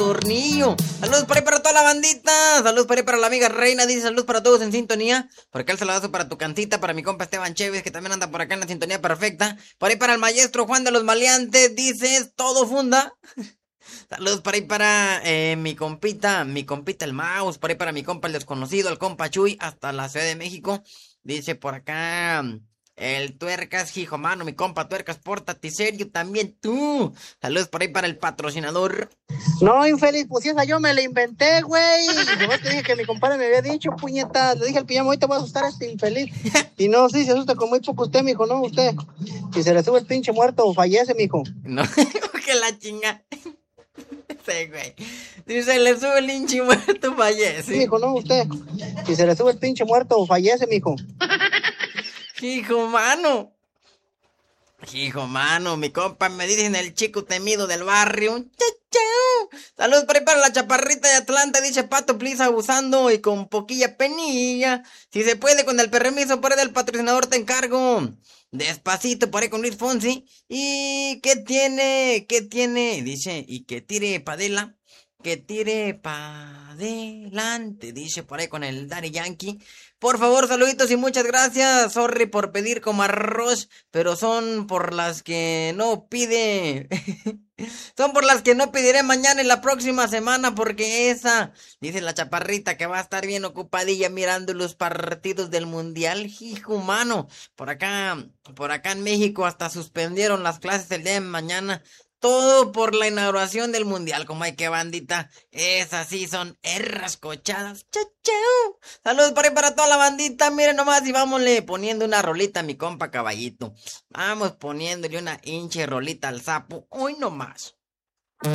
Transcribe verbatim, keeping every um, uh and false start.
tornillo. Saludos por ahí para toda la bandita. Saludos por ahí para la amiga Reina. Dice saludos para todos en sintonía. Por acá el saludazo para tu cantita. Para mi compa Esteban Chévez, que también anda por acá en la sintonía perfecta. Por ahí para el maestro Juan de los Maleantes. Dices todo funda. Saludos por ahí para eh, mi compita, mi compita el Mouse. Por ahí para mi compa el desconocido, el compa Chuy, hasta la Ciudad de México. Dice por acá el Tuercas, hijo mano, mi compa Tuercas, pórtate serio también tú. Saludos por ahí para el patrocinador. No, infeliz, pues esa yo me la inventé, güey. Yo te dije que mi compadre me había dicho, puñeta. Le dije al pijama, hoy te voy a asustar a este infeliz. Y no, sí, se asusta con muy poco usted, mijo, no, usted. Si se le sube el pinche muerto, fallece, mijo. No, que la chinga. Sí, güey. Si se le sube el pinche muerto, fallece. Sí, mijo, no, usted. Si se le sube el pinche muerto, fallece, mijo. Hijo mano. Hijo mano, mi compa me dicen el chico temido del barrio. Chau. Saludos por ahí para la chaparrita de Atlanta, dice Pato, please, abusando y con poquilla penilla. Si se puede, con el permiso por ahí del patrocinador te encargo. Despacito por ahí con Luis Fonsi. ¿Y qué tiene? ¿Qué tiene? Dice, y que tire padela. Que tire pa' adelante, dice por ahí con el Daddy Yankee. Por favor, saluditos y muchas gracias. Sorry por pedir como arroz, pero son por las que no pide. Son por las que no pediré mañana y la próxima semana, porque esa, dice la chaparrita, que va a estar bien ocupadilla mirando los partidos del mundial. Hijo humano, por acá, por acá en México hasta suspendieron las clases el día de mañana. Todo por la inauguración del mundial, como hay que bandita. Esas sí son errascochadas. Chau, chau. Saludos por ahí para toda la bandita. Miren nomás y vámonle poniendo una rolita a mi compa Caballito. Vamos poniéndole una hinche rolita al sapo. Hoy nomás.